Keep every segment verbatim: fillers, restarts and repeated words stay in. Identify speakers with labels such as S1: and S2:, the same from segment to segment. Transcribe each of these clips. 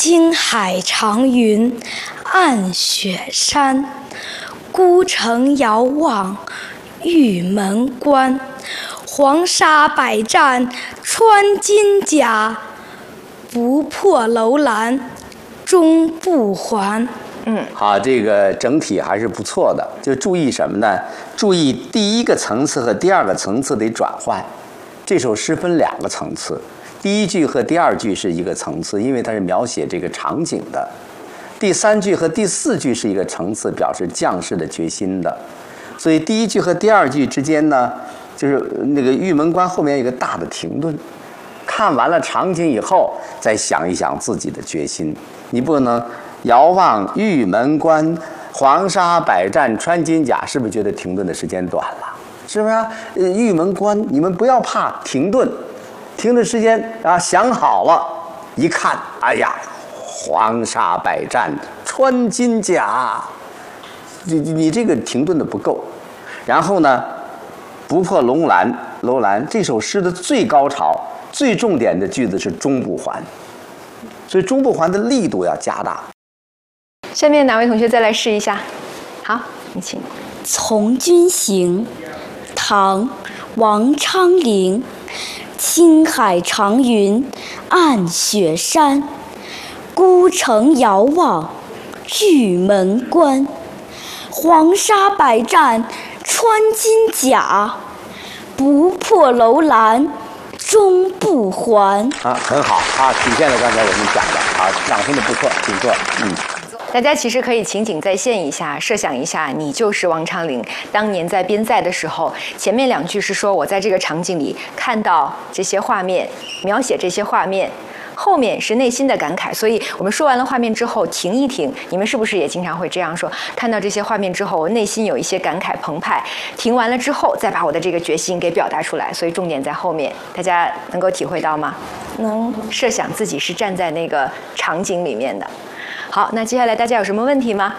S1: 青海长云暗雪山，孤城遥望玉门关。黄沙百战穿金甲，不破楼兰终不还。
S2: 嗯，好，这个整体还是不错的。就注意什么呢？注意第一个层次和第二个层次得转换。这首诗分两个层次，第一句和第二句是一个层次，因为它是描写这个场景的。第三句和第四句是一个层次，表示将士的决心的。所以第一句和第二句之间呢，就是那个玉门关后面有一个大的停顿，看完了场景以后，再想一想自己的决心。你不能遥望玉门关，黄沙百战穿金甲，是不是觉得停顿的时间短了？是不是啊？呃，玉门关，你们不要怕停顿，停的时间啊，想好了，一看，哎呀，黄沙百战穿金甲，你你这个停顿的不够。然后呢，不破楼兰，楼兰这首诗的最高潮、最重点的句子是终不还，所以终不还的力度要加大。
S3: 下面哪位同学再来试一下？好，你请。
S1: 《从军行》唐·王昌龄。青海长云暗雪山，孤城遥望玉门关。黄沙百战穿金甲，不破楼兰终不还。
S2: 啊，很好啊，体现了刚才我们讲的啊，掌声的不错，请坐。嗯。
S3: 大家其实可以情景再现一下，设想一下，你就是王昌龄，当年在边塞的时候，前面两句是说我在这个场景里看到这些画面，描写这些画面，后面是内心的感慨。所以我们说完了画面之后停一停，你们是不是也经常会这样说？看到这些画面之后，我内心有一些感慨澎湃，停完了之后再把我的这个决心给表达出来。所以重点在后面，大家能够体会到吗？能设想自己是站在那个场景里面的。好，那接下来大家有什么问题吗？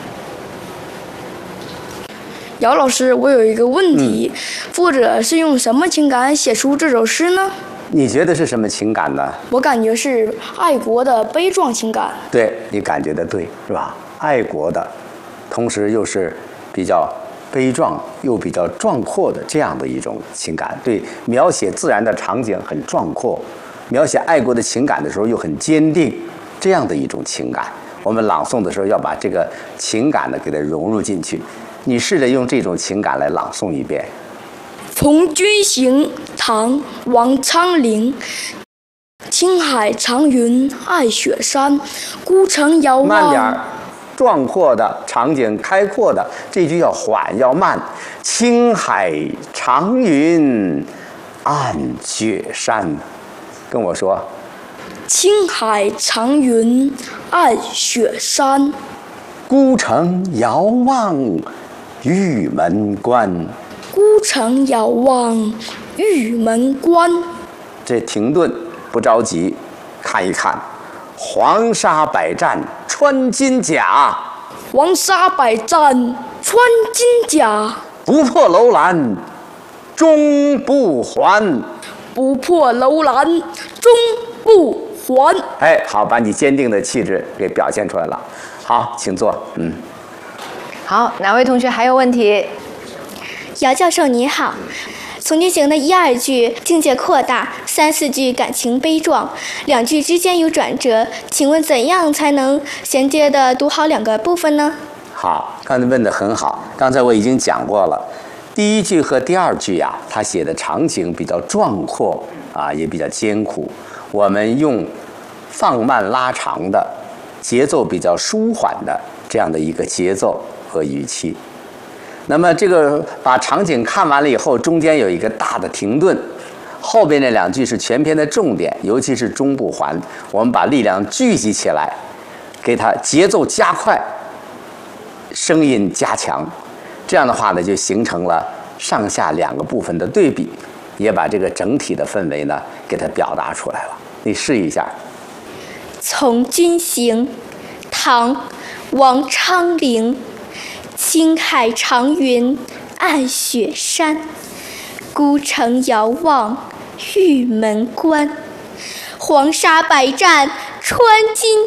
S1: 姚老师，我有一个问题，嗯、作者是用什么情感写出这首诗呢？
S2: 你觉得是什么情感呢？
S1: 我感觉是爱国的悲壮情感。
S2: 对，你感觉的对，是吧？爱国的，同时又是比较悲壮又比较壮阔的这样的一种情感。对，描写自然的场景很壮阔，描写爱国的情感的时候又很坚定。这样的一种情感，我们朗诵的时候要把这个情感呢给它融入进去。你试着用这种情感来朗诵一遍。
S1: 从军行，唐·王昌龄。青海长云爱雪山，孤城遥望。
S2: 慢点儿，壮阔的场景，开阔的，这句要缓要慢。青海长云暗雪山，跟我说。
S1: 青海长云暗雪山，
S2: 孤城遥望玉门关。
S1: 孤城遥望玉门关。
S2: 这停顿，不着急，看一看。黄沙百战穿金甲，
S1: 黄沙百战穿金甲。
S2: 不破楼兰终不还。
S1: 不破楼兰终不还。
S2: 哎，好，把你坚定的气质给表现出来了。好，请坐。嗯。
S3: 好，哪位同学还有问题？
S4: 姚教授你好，从军行的一二句境界扩大，三四句感情悲壮，两句之间有转折，请问怎样才能衔接的读好两个部分呢？
S2: 好，刚才问得很好。刚才我已经讲过了，第一句和第二句呀、啊，他写的场景比较壮阔啊，也比较艰苦。我们用放慢拉长的节奏，比较舒缓的这样的一个节奏和语气。那么这个把场景看完了以后，中间有一个大的停顿，后边那两句是全篇的重点，尤其是终不还。我们把力量聚集起来，给它节奏加快，声音加强，这样的话呢，就形成了上下两个部分的对比，也把这个整体的氛围呢给它表达出来了。你试一下。
S4: 从军行，唐·王昌龄。青海长云暗雪山，孤城遥望玉门关。黄沙百战穿金